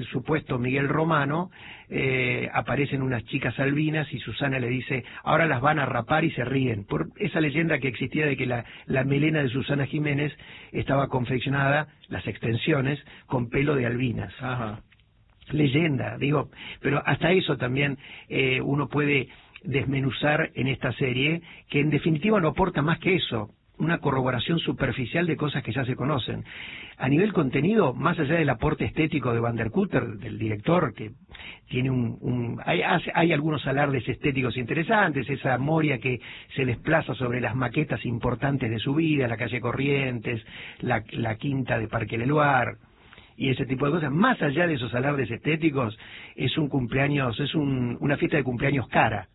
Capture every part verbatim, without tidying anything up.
el supuesto Miguel Romano, eh, aparecen unas chicas albinas y Susana le dice, ahora las van a rapar, y se ríen. Por esa leyenda que existía de que la, la melena de Susana Jiménez estaba confeccionada, las extensiones, con pelo de albinas. Ajá. Leyenda, digo, pero hasta eso también eh, uno puede desmenuzar en esta serie, que en definitiva no aporta más que eso, una corroboración superficial de cosas que ya se conocen. A nivel contenido, más allá del aporte estético de Van der Kutter, del director, que tiene un... un hay, hay algunos alardes estéticos interesantes, esa Moria que se desplaza sobre las maquetas importantes de su vida, la calle Corrientes, la, la quinta de Parque Leluar, y ese tipo de cosas. Más allá de esos alardes estéticos, es un cumpleaños, es un, una fiesta de cumpleaños cara.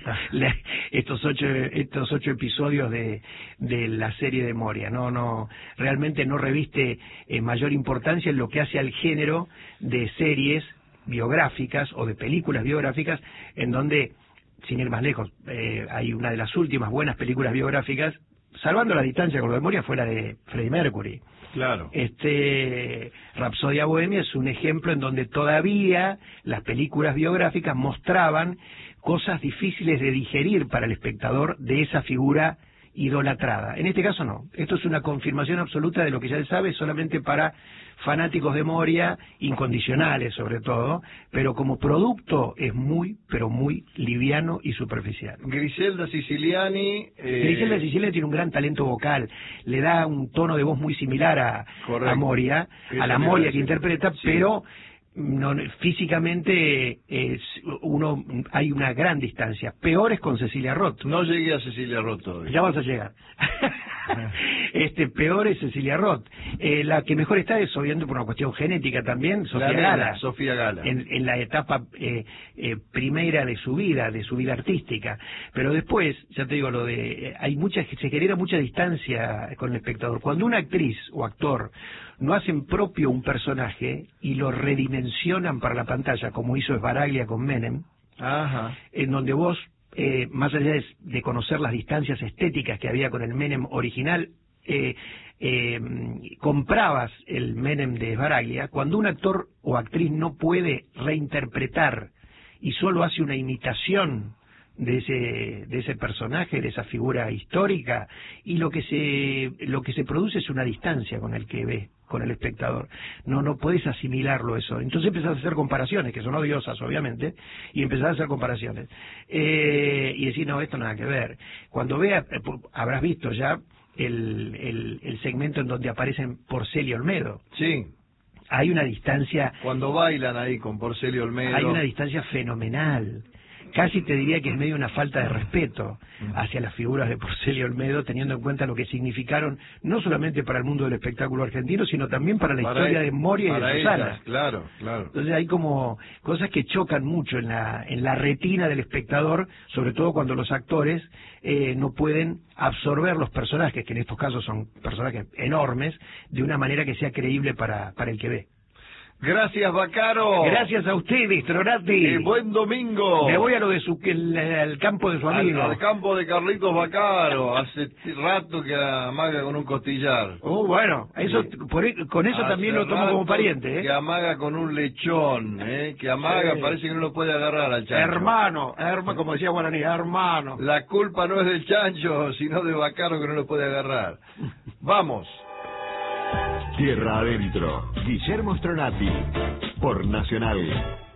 estos ocho estos ocho episodios de, de la serie de Moria, no no realmente no reviste eh, mayor importancia en lo que hace al género de series biográficas o de películas biográficas, en donde, sin ir más lejos, eh, hay una de las últimas buenas películas biográficas, salvando la distancia con lo de Moria, fue la de Freddie Mercury. Claro. Este Rapsodia Bohemia es un ejemplo en donde todavía las películas biográficas mostraban cosas difíciles de digerir para el espectador de esa figura idolatrada. En este caso no. Esto es una confirmación absoluta de lo que ya se sabe, solamente para fanáticos de Moria, incondicionales sobre todo, pero como producto es muy, pero muy liviano y superficial. Griselda Siciliani... Eh... Griselda Siciliani tiene un gran talento vocal, le da un tono de voz muy similar a, a Moria, a la Moria que interpreta, sí. Pero... No, físicamente es uno hay una gran distancia. Peor es con Cecilia Roth. No llegué a Cecilia Roth todavía. Ya vas a llegar. este peor es Cecilia Roth. Eh, la que mejor está es, obviamente, por una cuestión genética también, Sofía Gala. Sofía Gala. En, en la etapa eh, eh, primera de su vida, de su vida artística. Pero después, ya te digo, lo de eh, hay mucha, se genera mucha distancia con el espectador. Cuando una actriz o actor no hacen propio un personaje y lo redimensionan para la pantalla, como hizo Sbaraglia con Menem, Ajá. en donde vos, eh, más allá de, de conocer las distancias estéticas que había con el Menem original, eh, eh, comprabas el Menem de Sbaraglia. Cuando un actor o actriz no puede reinterpretar y solo hace una imitación de ese de ese personaje, de esa figura histórica, y lo que se lo que se produce es una distancia con el que ve, con el espectador. No no puedes asimilarlo eso. Entonces empezás a hacer comparaciones, que son odiosas obviamente, y empezás a hacer comparaciones. Eh, y decir, no, esto nada que ver. Cuando veas, eh, habrás visto ya el, el, el segmento en donde aparecen Porcel y Olmedo. Sí. Hay una distancia... Cuando bailan ahí con Porcel y Olmedo. Hay una distancia fenomenal. Casi te diría que es medio una falta de respeto hacia las figuras de Porcel y Olmedo, teniendo en cuenta lo que significaron no solamente para el mundo del espectáculo argentino, sino también para la para historia el, de Moria y de Susana. Ellas, claro, claro. Entonces hay como cosas que chocan mucho en la en la retina del espectador, sobre todo cuando los actores eh, no pueden absorber los personajes, que en estos casos son personajes enormes, de una manera que sea creíble para, para el que ve. Gracias, Baccaro. Gracias a ustedes, Tronati. Eh, buen domingo. Me voy a lo de su, el, el campo de su amigo. Al, al campo de Carlitos Baccaro. Hace rato que amaga con un costillar. Oh, bueno, eso, sí. por, con eso Hace también lo tomo como pariente. ¿eh? Que amaga con un lechón, ¿eh? Que amaga, sí. Parece que no lo puede agarrar al chancho. Hermano, hermano, como decía Guaraní, hermano. La culpa no es del chancho, sino de Baccaro que no lo puede agarrar. Vamos. Tierra Adentro, Guillermo Stronati, por Nacional.